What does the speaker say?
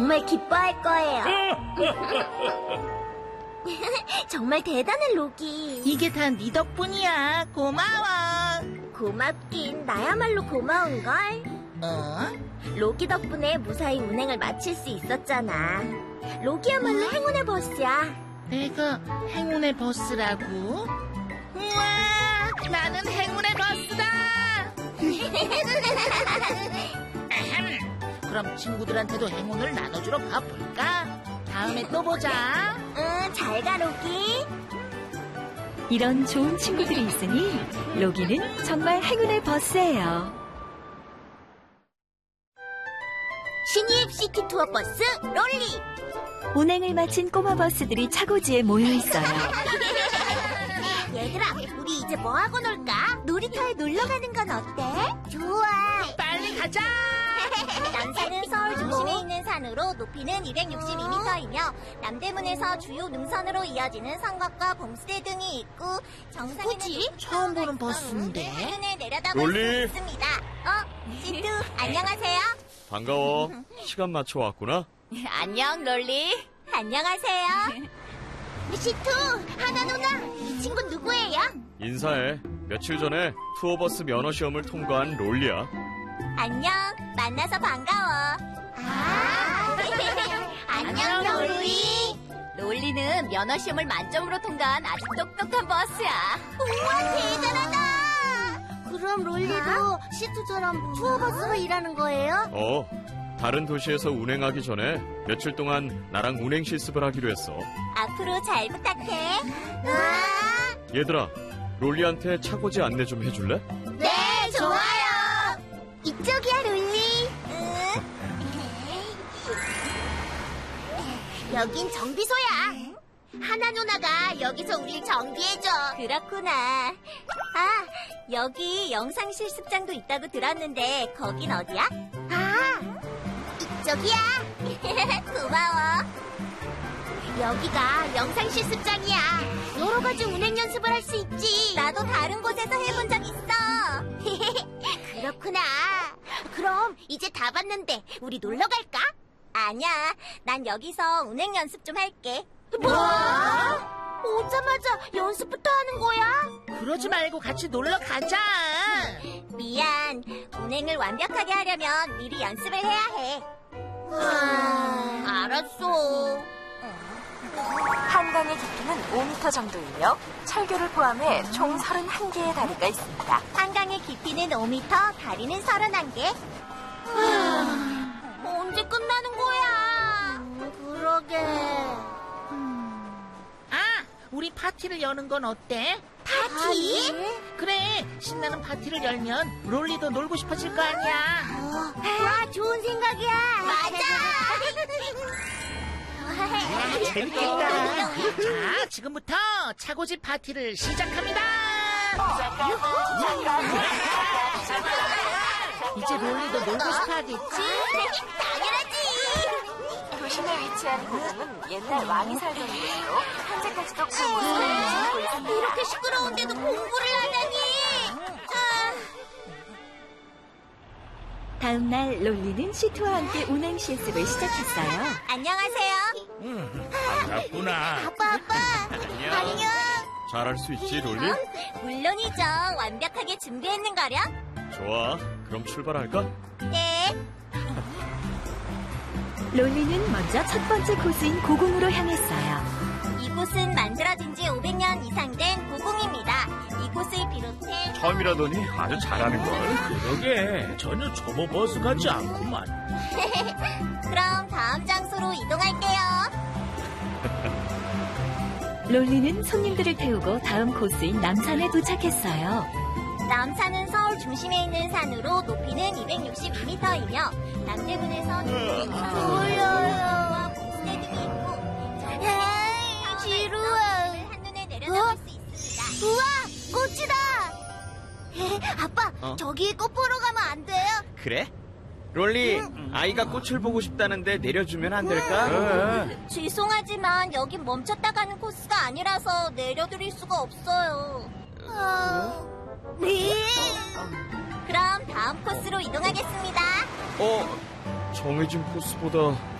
정말 기뻐할 거예요. 정말 대단해, 로기. 이게 다 네 덕분이야. 고마워. 고맙긴 나야말로 고마운걸. 로기 덕분에 무사히 운행을 마칠 수 있었잖아. 로기야말로 행운의 버스야. 내가 행운의 버스라고? 우와, 나는 행운의 버스다. 그럼 친구들한테도 행운을 나눠주러 가볼까? 다음에 또 보자. 응, 잘 가, 로기. 이런 좋은 친구들이 있으니 로기는 정말 행운의 버스예요. 신입 시티 투어 버스 롤리. 운행을 마친 꼬마 버스들이 차고지에 모여 있어요. 얘들아, 우리 이제 뭐 하고 놀까? 놀이터에 놀러 가는 건 어때? 좋아. 빨리 가자. 남산은 서울 중심에 있는 산으로 높이는 262m이며 남대문에서 주요 능선으로 이어지는 성곽과 봉수대 등이 있고 정상에는 처음 보는 버스인데. 한눈에 내려다볼 롤리. 수 있습니다. 시투 안녕하세요. 반가워. 시간 맞춰 왔구나. 안녕, 롤리. 안녕하세요. 시투, 하나 누나. 이 친구 누구예요? 인사해. 며칠 전에 투어버스 면허 시험을 통과한 롤리야. 안녕, 만나서 반가워. 안녕, 롤리. 롤리는 면허 시험을 만점으로 통과한 아주 똑똑한 버스야. 우와, 대단하다. 그럼 롤리도 시투처럼 투어버스로 일하는 거예요? 다른 도시에서 운행하기 전에 며칠 동안 나랑 운행 실습을 하기로 했어. 앞으로 잘 부탁해. 얘들아, 롤리한테 차고지 안내 좀 해줄래? 네, 좋아요. 이쪽이야, 롤리. 여긴 정비소야. 하나 누나가 여기서 우릴 정비해줘. 그렇구나. 여기 영상 실습장도 있다고 들었는데 거긴 어디야? 이쪽이야. 고마워. 여기가 영상 실습장이야. 여러 가지 운행 연습을 할 수 있지. 나도 다른 곳에서 해본 적 있어. 그렇구나. 그럼 이제 다 봤는데 우리 놀러 갈까? 아니야. 난 여기서 운행 연습 좀 할게. 뭐? 오자마자 연습부터 하는 거야? 그러지 말고 같이 놀러 가자. 미안. 운행을 완벽하게 하려면 미리 연습을 해야 해. 알았어. 한강의 깊이는 5m 정도이며 철교를 포함해 총 31개의 다리가 있습니다. 한강의 깊이는 5m, 다리는 31개. 언제 끝나는 거야? 그러게. 우리 파티를 여는 건 어때? 파티? 그래, 신나는 파티를 열면 롤리도 놀고 싶어질 거 아니야. 좋은 생각이야. 맞아. 재밌겠다. 자, 지금부터 차고지 파티를 시작합니다. 이제 롤리도 놀고 싶어 하겠지? 당연하지. 도심에 위치한 고궁은 옛날 왕이 살던 곳으로 현재까지도 그 모습을 지키고 있습니다. 이렇게 시끄러운데도 공부를 하다니. 다음 날 롤리는 시트와 함께 운행 실습을 시작했어요. 안녕하세요. 반갑구나. 아빠. 안녕. 잘할 수 있지, 롤리? 물론이죠. 완벽하게 준비했는거려. 좋아. 그럼 출발할까? 네. 롤리는 먼저 첫 번째 코스인 고궁으로 향했어요. 이곳은 만들어진 지 500년 이상 된 고궁입니다. 이곳을 비롯해 처음이라더니 아주 잘하는걸. 그러게 전혀 초보 버스 같지 않구만. 그럼 다음 장소로 이동할게요. 롤리는 손님들을 태우고 다음 코스인 남산에 도착했어요. 남산은 서울 중심에 있는 산으로 높이는 262m이며 남대문에서 올려요. 봉수대 등이 있고 지루해. 한눈에 내려다볼 수 있습니다. 우와, 꽃이다. 아빠, 저기 꽃 보러 가면 안 돼요? 그래? 롤리, 아이가 꽃을 보고 싶다는데 내려주면 안 될까? 죄송하지만 여긴 멈췄다 가는 코스가 아니라서 내려드릴 수가 없어요. 네. 그럼 다음 코스로 이동하겠습니다. 정해진 코스보다